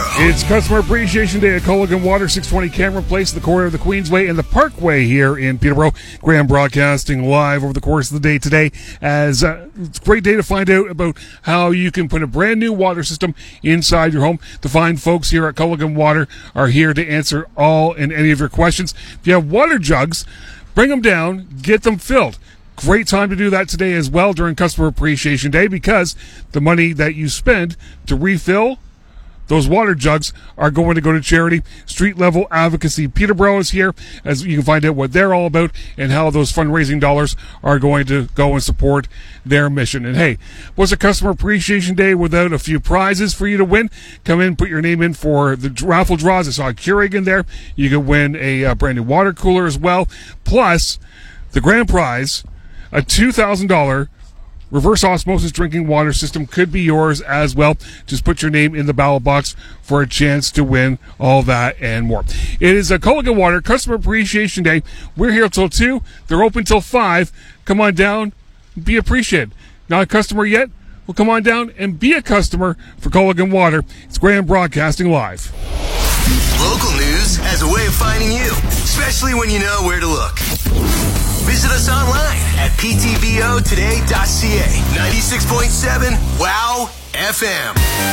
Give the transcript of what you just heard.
It's Customer Appreciation Day at Culligan Water, 620 Cameron Place, the corner of the Queensway and the Parkway here in Peterborough. Graham broadcasting live over the course of the day today, as it's a great day to find out about how you can put a brand new water system inside your home. The fine folks here at Culligan Water are here to answer all and any of your questions. If you have water jugs, bring them down, get them filled. Great time to do that today as well during Customer Appreciation Day, because the money that you spend to refill those water jugs are going to go to charity. Street Level Advocacy Peterborough is here, as you can find out what they're all about and how those fundraising dollars are going to go and support their mission. And hey, what's a Customer Appreciation Day without a few prizes for you to win? Come in, put your name in for the raffle draws. I saw a Keurig in there. You can win a brand new water cooler as well. Plus, the grand prize, a $2,000 reverse osmosis drinking water system, could be yours as well. Just put your name in the ballot box for a chance to win all that and more. It is a Culligan Water Customer Appreciation Day. We're here till 2. They're open till 5. Come on down, be appreciated. Not a customer yet? Well, come on down and be a customer for Culligan Water. It's Graham broadcasting live. Local news has a way of finding you, especially when you know where to look. Visit us online at ptbotoday.ca. 96.7 WOW FM.